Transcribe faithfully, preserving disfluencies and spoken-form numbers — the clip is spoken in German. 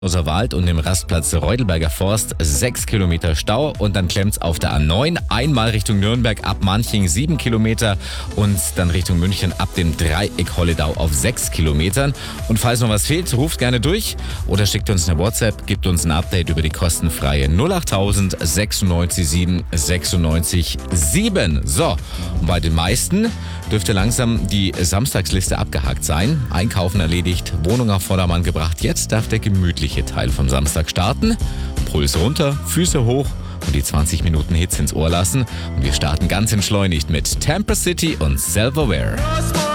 Unser Wald und dem Rastplatz Reudelberger Forst sechs Kilometer Stau und dann klemmt's auf der A neun einmal Richtung Nürnberg ab Manching sieben Kilometer und dann Richtung München ab dem Dreieck Holledau auf sechs Kilometern. Und falls noch was fehlt, ruft gerne durch oder schickt uns eine WhatsApp, gibt uns ein Update über die kostenfreie null acht null null sechs neun sieben sechs neun sieben. So, und bei den meisten dürfte langsam die Samstagsliste abgehakt sein. Einkaufen erledigt, Wohnung auf Vordermann gebracht. Jetzt darf der gemütliche Teil vom Samstag starten. Puls runter, Füße hoch und die zwanzig Minuten Hits ins Ohr lassen. Und wir starten ganz entschleunigt mit Tampa City und Self-Aware.